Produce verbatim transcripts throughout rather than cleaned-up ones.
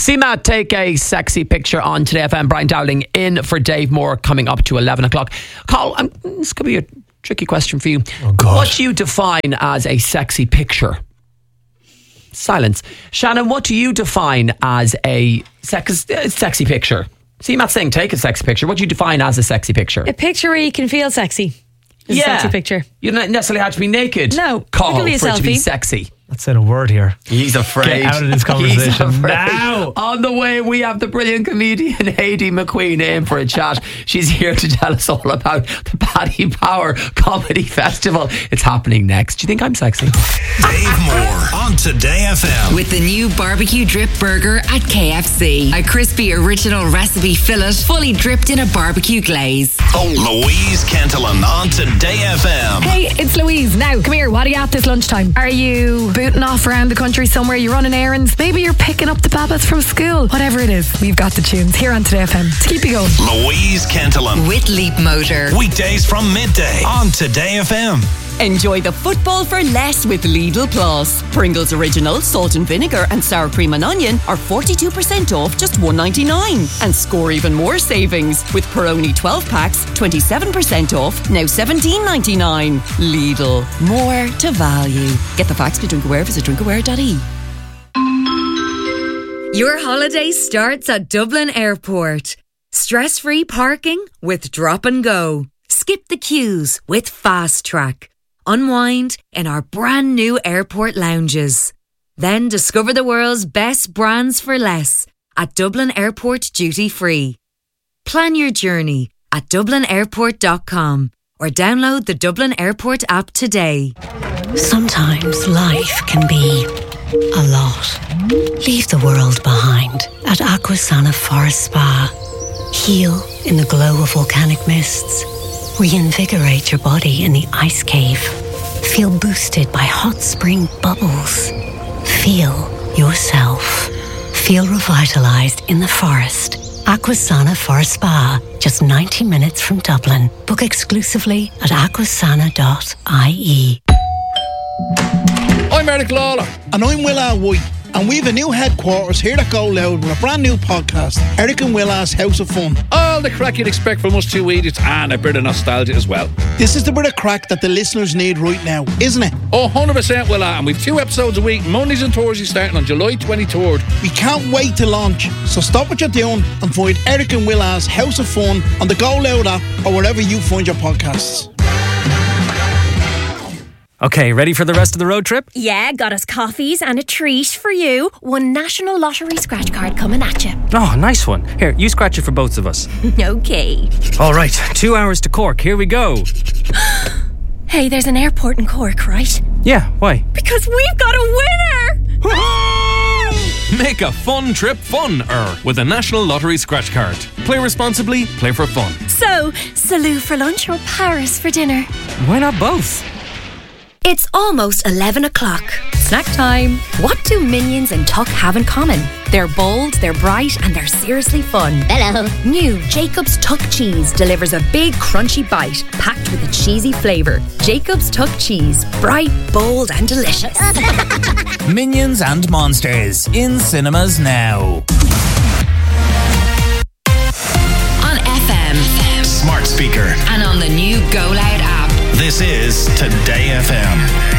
See Matt take a sexy picture on Today F M. Brian Dowling in for Dave Moore coming up to eleven o'clock. Carl, um, this could be a tricky question for you. Oh God. What do you define as a sexy picture? Silence. Shannon, what do you define as a sex- uh, sexy picture? See Matt saying take a sexy picture. What do you define as a sexy picture? A picture where you can feel sexy. It's yeah. a sexy picture. You don't necessarily have to be naked. No. Call it can be a for selfie. it to be sexy. Let's say a word here. He's afraid. Get out of this conversation He's afraid. now. On the way, we have the brilliant comedian Haidee McQueen in for a chat. She's here to tell us all about the Paddy Power Comedy Festival. It's happening next. Do you think I'm sexy? Dave Moore on Today F M. With the new barbecue drip burger at K F C. A crispy original recipe fillet fully dripped in a barbecue glaze. Louise Cantillon on Today F M. Hey, it's Louise. Now, come here. What are you at this lunchtime? Are you booting off around the country somewhere? You're running errands? Maybe you're picking up the babbas from school. Whatever it is, we've got the tunes here on Today F M to keep you going. Louise Cantillon. With Leap Motor. Weekdays from midday on Today F M. Enjoy the football for less with Lidl Plus. Pringles Original, salt and vinegar and sour cream and onion are forty-two percent off just one ninety-nine. And score even more savings with Peroni twelve packs, twenty-seven percent off, now seventeen ninety-nine. Lidl, more to value. Get the facts to Drinkaware, visit drinkaware dot e. Your holiday starts at Dublin Airport. Stress-free parking with Drop and Go. Skip the queues with Fast Track. Unwind in our brand new airport lounges. Then discover the world's best brands for less at Dublin Airport Duty Free. Plan your journey at dublin airport dot com or download the Dublin Airport app today. Sometimes life can be a lot. Leave the world behind at Aquasana Forest Spa. Heal in the glow of volcanic mists. Reinvigorate your body in the ice cave. Feel boosted by hot spring bubbles. Feel yourself. Feel revitalized in the forest. Aquasana Forest Spa, just ninety minutes from Dublin. Book exclusively at aquasana dot I E. I'm Eric Lawler. And I'm Will R. White. And we've a new headquarters here at Go Loud with a brand new podcast, Eric and Willa's House of Fun. All the crack you'd expect from us two idiots and a bit of nostalgia as well. This is the bit of crack that the listeners need right now, isn't it? Oh, one hundred percent Willa. And we've two episodes a week, Mondays and Thursdays starting on July twenty-third. We can't wait to launch. So stop what you're doing and find Eric and Willa's House of Fun on the Go Loud app or wherever you find your podcasts. Okay, ready for the rest of the road trip? Yeah, got us coffees and a treat for you. One National Lottery scratch card coming at you. Oh, nice one. Here, you scratch it for both of us. Okay. All right, two hours to Cork. Here we go. Hey, there's an airport in Cork, right? Yeah, why? Because we've got a winner! Make a fun trip fun-er with a National Lottery scratch card. Play responsibly, play for fun. So, Salou for lunch or Paris for dinner? Why not both? It's almost eleven o'clock. Snack time. What do Minions and Tuck have in common? They're bold, they're bright, and they're seriously fun. Hello. New Jacob's Tuck Cheese delivers a big crunchy bite packed with a cheesy flavour. Jacob's Tuck Cheese. Bright, bold, and delicious. Minions and Monsters in cinemas now. On F M. Smart speaker. And on the new Go Loud app. This is Today F M.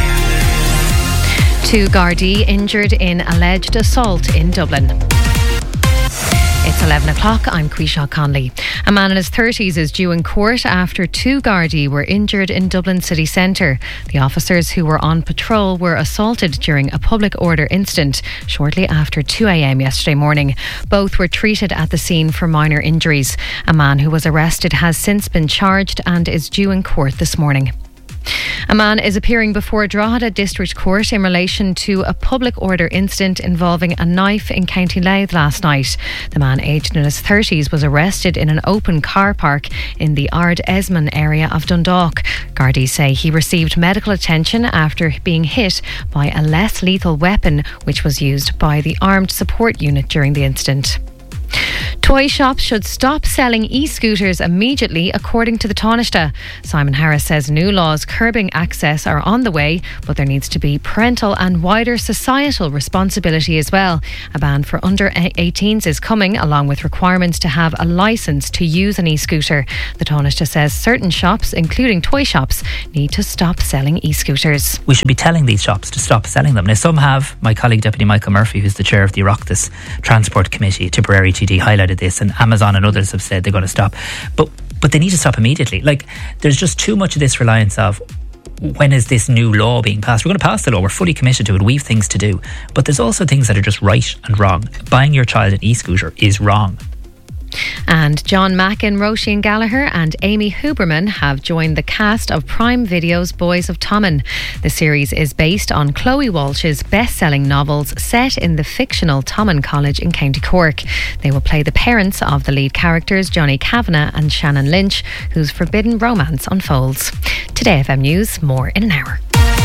Two Gardaí injured in alleged assault in Dublin. It's eleven o'clock. I'm Quisha Conley. A man in his thirties is due in court after two Gardaí were injured in Dublin city centre. The officers who were on patrol were assaulted during a public order incident shortly after two a.m. yesterday morning. Both were treated at the scene for minor injuries. A man who was arrested has since been charged and is due in court this morning. A man is appearing before Drogheda District Court in relation to a public order incident involving a knife in County Louth last night. The man, aged in his thirties, was arrested in an open car park in the Ard Esmond area of Dundalk. Gardaí say he received medical attention after being hit by a less lethal weapon which was used by the Armed Support Unit during the incident. Toy shops should stop selling e-scooters immediately, according to the Taoiseach. Simon Harris says new laws curbing access are on the way, but there needs to be parental and wider societal responsibility as well. A ban for under eighteens is coming, along with requirements to have a licence to use an e-scooter. The Taoiseach says certain shops, including toy shops, need to stop selling e-scooters. We should be telling these shops to stop selling them. Now, some have. My colleague Deputy Michael Murphy, who's the chair of the Oireachtas Transport Committee, Tipperary T D, highlighted this, and Amazon and others have said they're going to stop. But but they need to stop immediately. Like, there's just too much of this reliance of, when is this new law being passed? We're going to pass the law. We're fully committed to it. We've things to do. But there's also things that are just right and wrong. Buying your child an e-scooter is wrong. And John Mackin, Roisin Gallagher and Amy Huberman have joined the cast of Prime Video's Boys of Tommen. The series is based on Chloe Walsh's best-selling novels set in the fictional Tommen College in County Cork. They will play the parents of the lead characters, Johnny Kavanagh and Shannon Lynch, whose forbidden romance unfolds. Today F M News, more in an hour.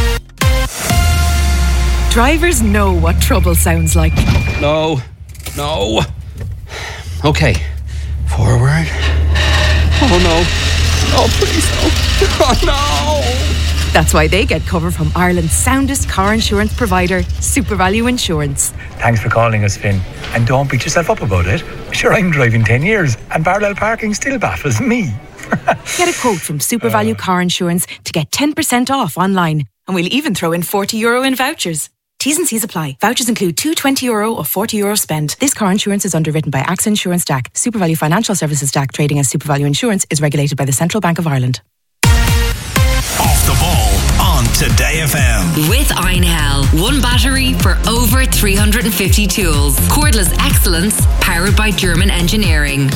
Drivers know what trouble sounds like. No, no. Okay. Forward. Oh no. Oh, please no. Oh no. That's why they get cover from Ireland's soundest car insurance provider, SuperValue Insurance. Thanks for calling us, Finn. And don't beat yourself up about it. Sure, I'm driving ten years and parallel parking still baffles me. Get a quote from SuperValue uh, Car Insurance to get ten percent off online. And we'll even throw in forty euro in vouchers. T's and C's apply. Vouchers include two twenty euro or forty euro spend. This car insurance is underwritten by A X A Insurance D A C. SuperValue Financial Services D A C, trading as SuperValue Insurance, is regulated by the Central Bank of Ireland. Off the ball on Today F M. With Einhell. One battery for over three hundred fifty tools. Cordless excellence powered by German engineering.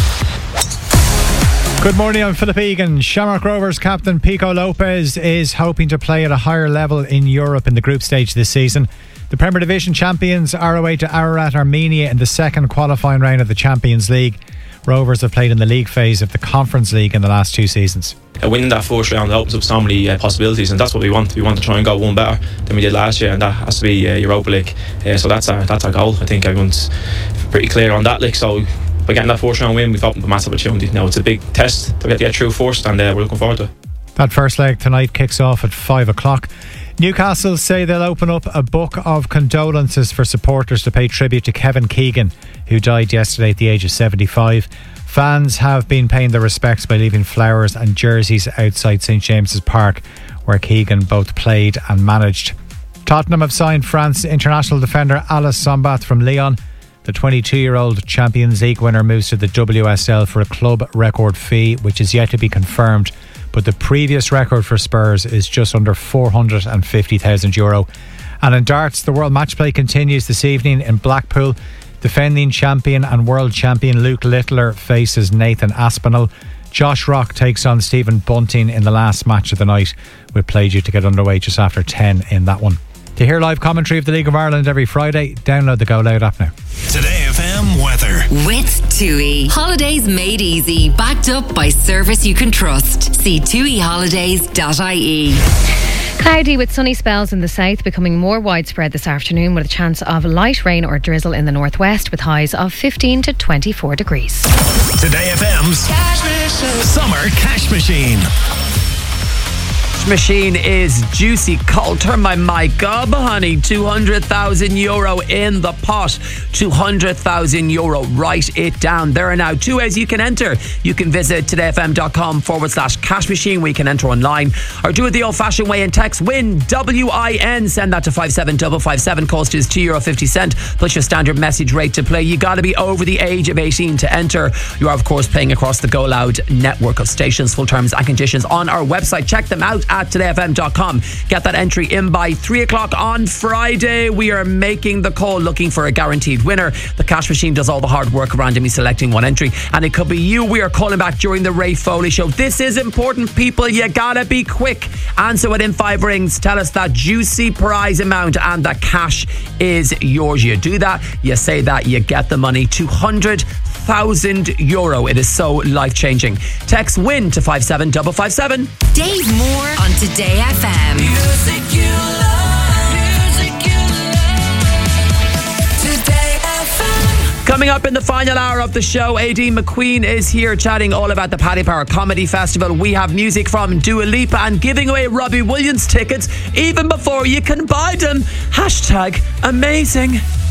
Good morning, I'm Philip Egan. Shamrock Rovers captain Pico Lopez is hoping to play at a higher level in Europe in the group stage this season. The Premier Division champions are away to Ararat, Armenia in the second qualifying round of the Champions League. Rovers have played in the league phase of the Conference League in the last two seasons. Uh, winning that first round opens up so many uh, possibilities, and that's what we want. We want to try and go one better than we did last year, and that has to be uh, Europa League. Uh, so that's our, that's our goal. I think everyone's pretty clear on that. Like, so by getting that first round win, we've opened a massive opportunity. Now it's a big test that we have to get through first, and uh, we're looking forward to it. That first leg tonight kicks off at five o'clock. Newcastle say they'll open up a book of condolences for supporters to pay tribute to Kevin Keegan, who died yesterday at the age of seventy-five. Fans have been paying their respects by leaving flowers and jerseys outside St James's Park, where Keegan both played and managed. Tottenham have signed France international defender Alice Sombath from Lyon. The twenty-two-year-old Champions League winner moves to the W S L for a club record fee, which is yet to be confirmed. But the previous record for Spurs is just under four hundred fifty thousand euro. And in darts, the World Match Play continues this evening in Blackpool. Defending champion and world champion Luke Littler faces Nathan Aspinall. Josh Rock takes on Stephen Bunting in the last match of the night, with play due to get underway just after ten in that one. To hear live commentary of the League of Ireland every Friday, download the Go Loud app now. Today F M weather. With TUI. Holidays made easy. Backed up by service you can trust. See tui holidays dot I E. Cloudy with sunny spells in the south, becoming more widespread this afternoon with a chance of light rain or drizzle in the northwest, with highs of fifteen to twenty-four degrees. Today F M's Summer Cash Machine. Machine is juicy cold. Turn my mic up, honey. two hundred thousand euro in the pot. two hundred thousand euro. Write it down. There are now two ways you can enter. You can visit todayfm.com forward slash cash machine, where you can enter online, or do it the old fashioned way and text WIN, W I N. Send that to five seven five five seven. Cost is two euro fifty plus your standard message rate to play. You got to be over the age of eighteen to enter. You are, of course, playing across the Go Loud network of stations. Full terms and conditions on our website. Check them out at today f m dot com. Get that entry in by three o'clock on Friday. We are making the call, looking for a guaranteed winner. The cash machine does all the hard work, randomly selecting one entry, and it could be you. We are calling back during the Ray Foley show. This is important, people. You gotta be quick. Answer within five rings. Tell us that juicy prize amount, and the cash is yours. You do that, you say that, you get the money. two hundred thousand euro. It is so life-changing. Text WIN to five seven five five seven. Dave Moore on Today F M. Music you love. Music you love. Today F M. Coming up in the final hour of the show, Aideen McQueen is here chatting all about the Paddy Power Comedy Festival. We have music from Dua Lipa and giving away Robbie Williams tickets even before you can buy them. Hashtag amazing.